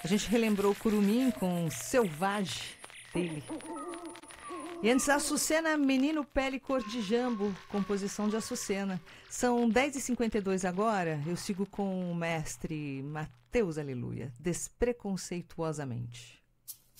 A gente relembrou o Curumim com Selvagem dele. E antes, Açucena, Menino Pele Cor de Jambo, composição de Açucena. São 10h52 agora, eu sigo com o mestre Mateus Aleluia, Despreconceituosamente.